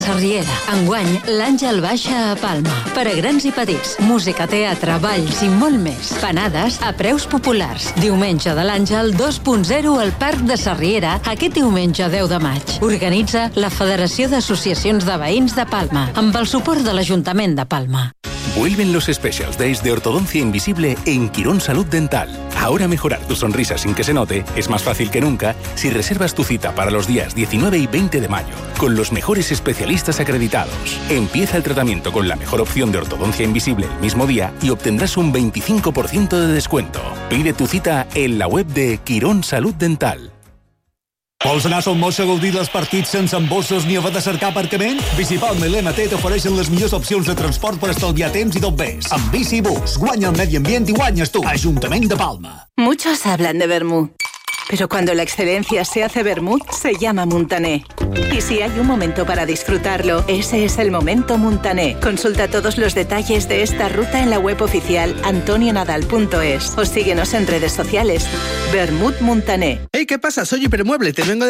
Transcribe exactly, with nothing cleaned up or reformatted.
Sarriera. Enguany, l'Àngel baixa a Palma. Per a grans i petits, música, teatre, balls i molt més. Panades a preus populars. Diumenge de l'Àngel dos punt zero al Parc de Sarriera, aquest diumenge deu de maig. Organitza la Federació d'Associacions de Veïns de Palma, amb el suport de l'Ajuntament de Palma. Vuelven los Specials Days de Ortodoncia Invisible en Quirón Salud Dental. Ahora mejorar tu sonrisa sin que se note es más fácil que nunca si reservas tu cita para los días diecinueve y veinte de mayo con los mejores especialistas acreditados. Empieza el tratamiento con la mejor opción de ortodoncia invisible el mismo día y obtendrás un veinticinco por ciento de descuento. Pide tu cita en la web de Quirón Salud Dental. Vols anar a Son Moix a gaudir dels partits sense embossos ni haver de cercar aparcament? Bicipalma i l'M T t'ofereixen les millors opcions de transport per estalviar temps i tot més. Amb Bicibus, guanya el medi ambient i guanyes tu. Ajuntament de Palma. Muchos hablan de vermú, pero cuando la excelencia se hace vermú, se llama Muntané. Y si hay un momento para disfrutarlo, ese es el momento Muntané. Consulta todos los detalles de esta ruta en la web oficial antonio nadal punto es o síguenos en redes sociales. Vermut Muntané. Hey, ¿qué pasa? Soy Hipermueble, te vengo